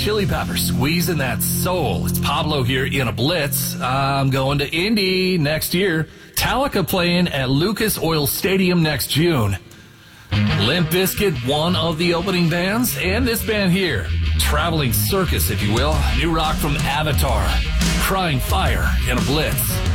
Chili Peppers, squeezing that soul. It's Pablo here in a blitz. I'm going to Indy next year. Metallica playing at Lucas Oil Stadium next June. Limp Bizkit, one of the opening bands, and this band here, Traveling Circus, if you will. New rock from Avatar, Crying Fire in a blitz.